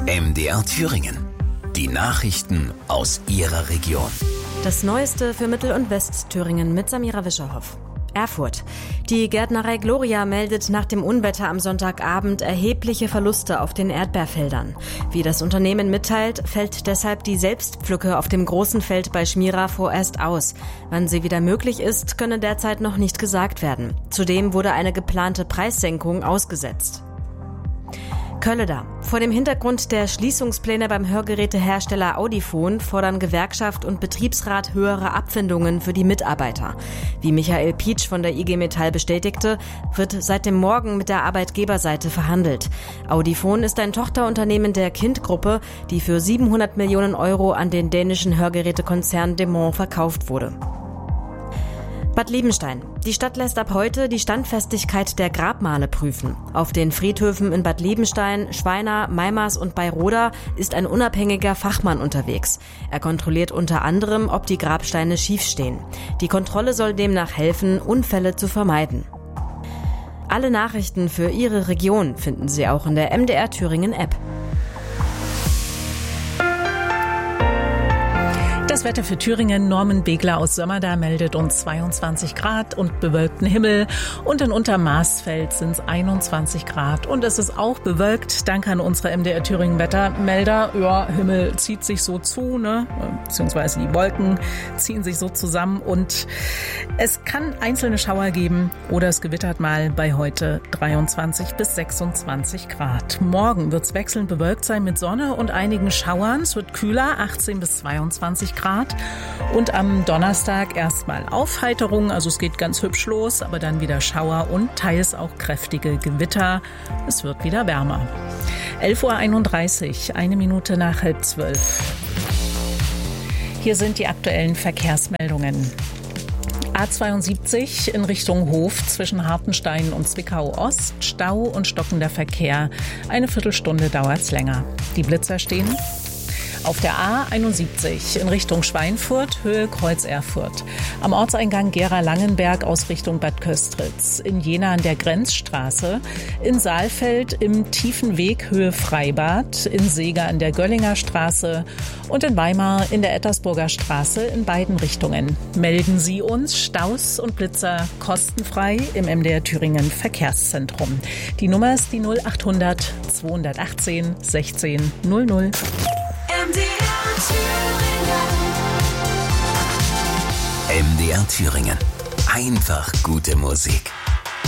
MDR Thüringen. Die Nachrichten aus Ihrer Region. Das Neueste für Mittel- und Westthüringen mit Samira Wischerhoff. Erfurt. Die Gärtnerei Gloria meldet nach dem Unwetter am Sonntagabend erhebliche Verluste auf den Erdbeerfeldern. Wie das Unternehmen mitteilt, fällt deshalb die Selbstpflücke auf dem großen Feld bei Schmira vorerst aus. Wann sie wieder möglich ist, könne derzeit noch nicht gesagt werden. Zudem wurde eine geplante Preissenkung ausgesetzt. Kölleda. Vor dem Hintergrund der Schließungspläne beim Hörgerätehersteller Audifon fordern Gewerkschaft und Betriebsrat höhere Abfindungen für die Mitarbeiter. Wie Michael Pietsch von der IG Metall bestätigte, wird seit dem Morgen mit der Arbeitgeberseite verhandelt. Audifon ist ein Tochterunternehmen der Kind-Gruppe, die für 700 Millionen Euro an den dänischen Hörgerätekonzern Demant verkauft wurde. Bad Liebenstein. Die Stadt lässt ab heute die Standfestigkeit der Grabmale prüfen. Auf den Friedhöfen in Bad Liebenstein, Schweina, Meimars und Beiroda ist ein unabhängiger Fachmann unterwegs. Er kontrolliert unter anderem, ob die Grabsteine schief stehen. Die Kontrolle soll demnach helfen, Unfälle zu vermeiden. Alle Nachrichten für Ihre Region finden Sie auch in der MDR Thüringen App. Das Wetter für Thüringen. Norman Begler aus Sömmerda meldet uns 22 Grad und bewölkten Himmel. Und in Untermaßfeld sind es 21 Grad. Und es ist auch bewölkt. Danke an unsere MDR Thüringen Wettermelder. Ja, Himmel zieht sich so zu, ne? Beziehungsweise die Wolken ziehen sich so zusammen. Und es kann einzelne Schauer geben oder es gewittert mal bei heute 23 bis 26 Grad. Morgen wird es wechselnd bewölkt sein mit Sonne und einigen Schauern. Es wird kühler, 18 bis 22 Grad. Und am Donnerstag erstmal Aufheiterung, also es geht ganz hübsch los, aber dann wieder Schauer und teils auch kräftige Gewitter. Es wird wieder wärmer. 11.31 Uhr, 1 Minute nach 11:30. Hier sind die aktuellen Verkehrsmeldungen. A72 in Richtung Hof zwischen Hartenstein und Zwickau Ost, Stau und stockender Verkehr. Eine Viertelstunde dauert's länger. Die Blitzer stehen auf der A71 in Richtung Schweinfurt, Höhe Kreuz Erfurt. Am Ortseingang Gera-Langenberg aus Richtung Bad Köstritz. In Jena an der Grenzstraße. In Saalfeld im Tiefen Weg Höhe Freibad. In Seeger an der Göllinger Straße. Und in Weimar in der Ettersburger Straße in beiden Richtungen. Melden Sie uns Staus und Blitzer kostenfrei im MDR Thüringen Verkehrszentrum. Die Nummer ist die 0800 218 16 00. MDR Thüringen. Einfach gute Musik.